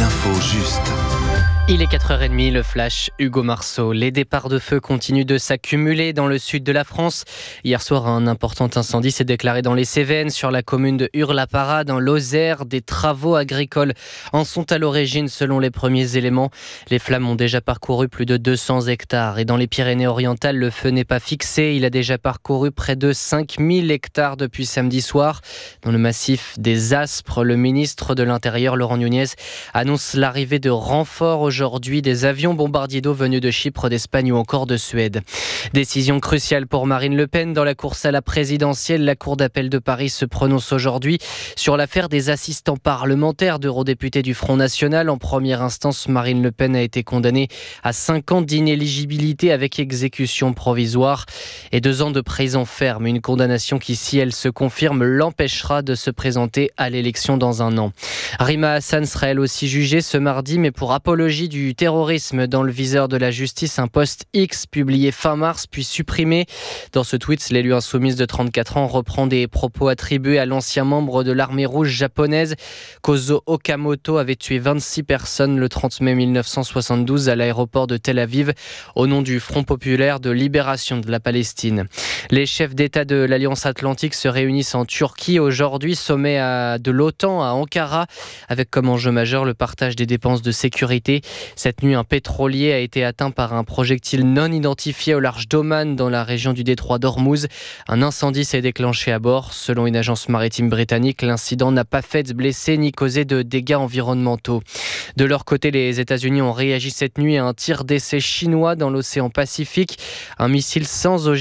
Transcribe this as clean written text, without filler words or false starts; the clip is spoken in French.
l'info juste. Il est 4h30, le flash Hugo Marceau. Les départs de feu continuent de s'accumuler dans le sud de la France. Hier soir, un important incendie s'est déclaré dans les Cévennes, sur la commune de Hurs-la-Parade, dans Lozère. Des travaux agricoles en sont à l'origine, selon les premiers éléments. Les flammes ont déjà parcouru plus de 200 hectares. Et dans les Pyrénées-Orientales, le feu n'est pas fixé. Il a déjà parcouru près de 5000 hectares depuis samedi soir. Dans le massif des Aspres, le ministre de l'Intérieur, Laurent Nunez, annonce l'arrivée de renforts aujourd'hui, des avions bombardiers d'eau venus de Chypre, d'Espagne ou encore de Suède. Décision cruciale pour Marine Le Pen dans la course à la présidentielle. La Cour d'appel de Paris se prononce aujourd'hui sur l'affaire des assistants parlementaires d'eurodéputés du Front National. En première instance, Marine Le Pen a été condamnée à 5 ans d'inéligibilité avec exécution provisoire et 2 ans de prison ferme. Une condamnation qui, si elle se confirme, l'empêchera de se présenter à l'élection dans un an. Rima Hassan sera elle aussi jugée ce mardi, mais pour apologie du terrorisme dans le viseur de la justice. Un post X publié fin mars puis supprimé. Dans ce tweet, l'élu insoumise de 34 ans reprend des propos attribués à l'ancien membre de l'armée rouge japonaise. Kozo Okamoto avait tué 26 personnes le 30 mai 1972 à l'aéroport de Tel Aviv au nom du Front populaire de libération de la Palestine. Les chefs d'État de l'Alliance Atlantique se réunissent en Turquie aujourd'hui, sommet de l'OTAN à Ankara, avec comme enjeu majeur le partage des dépenses de sécurité. Cette nuit, un pétrolier a été atteint par un projectile non identifié au large d'Oman, dans la région du détroit d'Ormuz. Un incendie s'est déclenché à bord. Selon une agence maritime britannique, l'incident n'a pas fait de blessés ni causé de dégâts environnementaux. De leur côté, les États-Unis ont réagi cette nuit à un tir d'essai chinois dans l'océan Pacifique. Un missile sans